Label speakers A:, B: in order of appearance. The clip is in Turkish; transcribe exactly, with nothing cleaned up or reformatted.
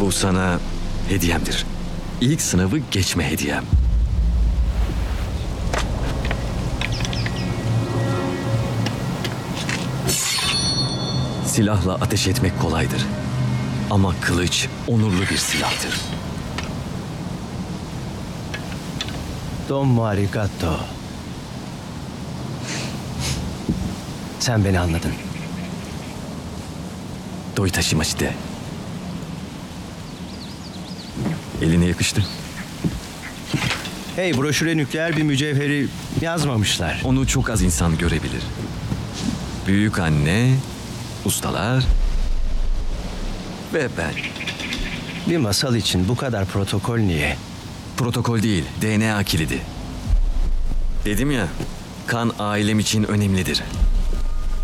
A: Bu sana hediyemdir. İlk sınavı geçme hediyem. Silahla ateş etmek kolaydır. Ama kılıç onurlu bir silahtır.
B: Domo arigato. Sen beni anladın.
A: Doitaşimashite. Eline yakıştı.
B: Hey, broşüre nükleer bir mücevheri yazmamışlar.
A: Onu çok az insan görebilir. Büyük anne, ustalar ve ben.
B: Bir masal için bu kadar protokol niye?
A: Protokol değil, D N A kilidi. Dedim ya, kan ailem için önemlidir.